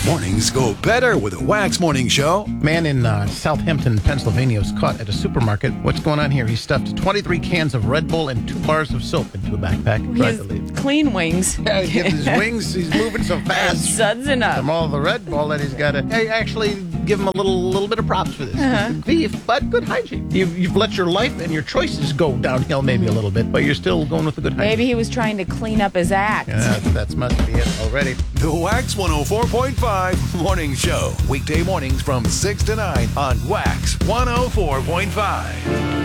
Mornings go better with a Wax Morning Show. Man in Southampton, Pennsylvania was caught at a supermarket. What's going on here? He stuffed 23 cans of Red Bull and 2 bars of soap into a backpack. Tried to leave. Clean wings. Yeah, he gives his wings. He's moving so fast. Sudsing up. From all the Red Bull that he's got. I actually give him a little bit of props for this. Thief, but good hygiene. You've let your life and your choices go downhill maybe a little bit, but you're still going with the good hygiene. Maybe he was trying to clean up his act. Yeah, that must be it already. The Wax 104.5 Morning Show. Weekday mornings from 6 to 9 on Wax 104.5.